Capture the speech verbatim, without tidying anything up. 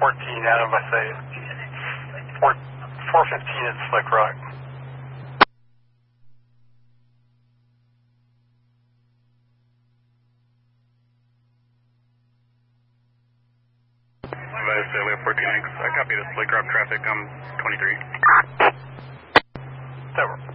fourteen, Adam, I say. four fifteen at Slick Rock. fourteen X, I copy the Slick Rock traffic, I'm twenty-three. That works.